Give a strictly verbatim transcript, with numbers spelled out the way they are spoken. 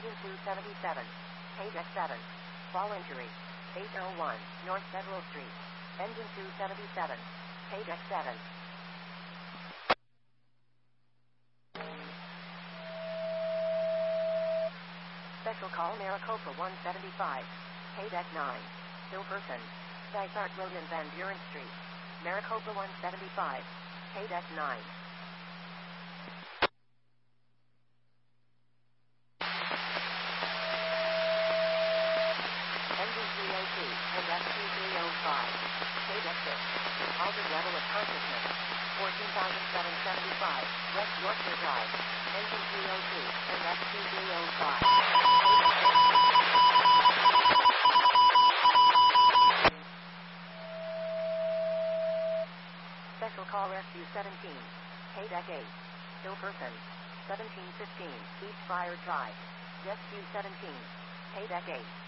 Engine two seventy-seven. Paydeck seven. Fall injury. eight oh one, North Federal Street. Engine two seventy-seven. Paydeck seven. Special call Maricopa one seventy-five. Paydeck nine. Still person. Dysart William Van Buren Street. Maricopa one seventy-five. Paydeck nine. Engine three oh two and S Q three oh five. Paydeck six. Altered level of consciousness. fourteen thousand seven hundred seventy-five. West Yorkshire Drive. Engine three oh two and S Q three oh five. Special call Rescue seventeen. Paydeck eight. Still person. seventeen fifteen East Friar Drive. Rescue seventeen. Paydeck eight.